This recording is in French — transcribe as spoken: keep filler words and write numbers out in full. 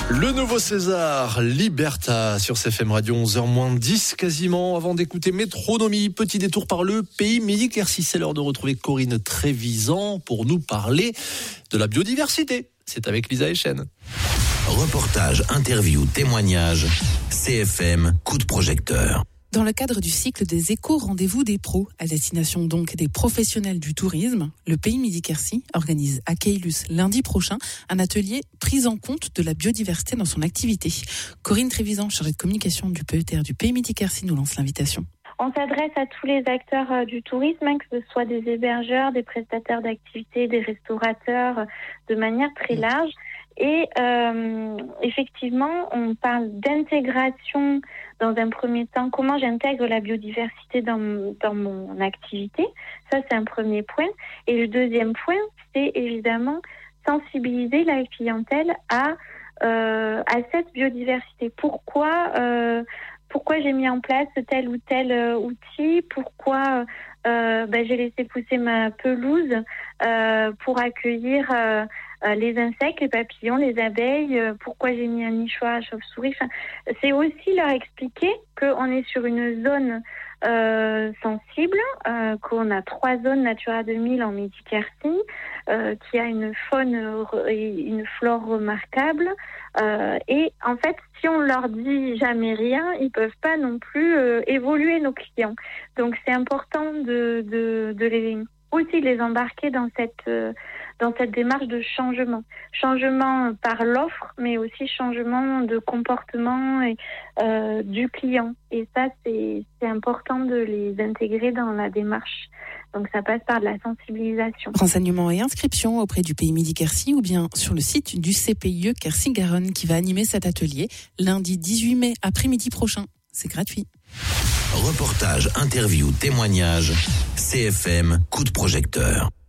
Le nouveau César, Liberta sur C F M Radio, onze heures moins dix quasiment. Avant d'écouter Métronomie, petit détour par le pays Midi-Quercy. C'est l'heure de retrouver Corinne Trévisan pour nous parler de la biodiversité. C'est avec Lisa Echen. Reportage, interview, témoignage, C F M, coup de projecteur. Dans le cadre du cycle des éco-rendez-vous des pros, à destination donc des professionnels du tourisme, le Pays Midi-Quercy organise à Caylus lundi prochain un atelier prise en compte de la biodiversité dans son activité. Corinne Trévisan, chargée de communication du P E T R du Pays Midi-Quercy, nous lance l'invitation. On s'adresse à tous les acteurs du tourisme, hein, que ce soit des hébergeurs, des prestataires d'activités, des restaurateurs, de manière très large. Et euh, effectivement, on parle d'intégration dans un premier temps. Comment j'intègre la biodiversité dans, dans mon activité? Ça, c'est un premier point. Et le deuxième point, c'est évidemment sensibiliser la clientèle à, euh, à cette biodiversité. Pourquoi, euh, pourquoi j'ai mis en place tel ou tel euh, outil? Pourquoi euh, ben, j'ai laissé pousser ma pelouse euh, pour accueillir euh, les insectes, les papillons, les abeilles, euh, pourquoi j'ai mis un nichoir à chauve-souris. Enfin, c'est aussi leur expliquer qu'on est sur une zone euh, sensible, euh, qu'on a trois zones Natura deux mille en Midi-Quercy, euh, qui a une faune et une flore remarquable. Euh, et en fait, si on leur dit jamais rien, ils peuvent pas non plus euh, évoluer, nos clients. Donc c'est important de, de, de les aussi les embarquer dans cette euh, dans cette démarche de changement. Changement par l'offre, mais aussi changement de comportement et, euh, du client. Et ça, c'est, c'est important de les intégrer dans la démarche. Donc ça passe par de la sensibilisation. Renseignements et inscriptions auprès du Pays Midi-Quercy ou bien sur le site du C P I E Quercy-Garonne qui va animer cet atelier lundi dix-huit mai après-midi prochain. C'est gratuit. Reportage, interview, témoignage, C F M, coup de projecteur.